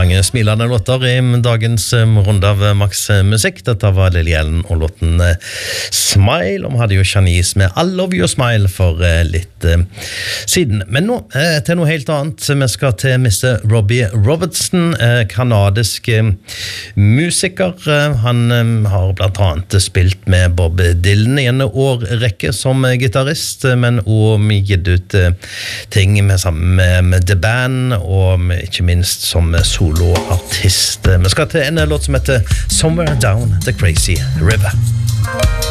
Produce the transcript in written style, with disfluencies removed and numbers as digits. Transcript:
mange smilende låter I dagens runde av Max Musikk. Dette var Lily Allen og låten Smile, og vi hadde jo Shanice med I Love You Smile for litt siden. Men nå til noe helt annet. Vi skal til Mr. Robbie Robertson, kanadisk musiker. Han har blant annet spilt med Bob Dylan I en årrekke som gitarrist, men også gitt ut ting sammen med The Band, og ikke minst som soloartist. Vi skal til en låt som heter Somewhere Down the Crazy River.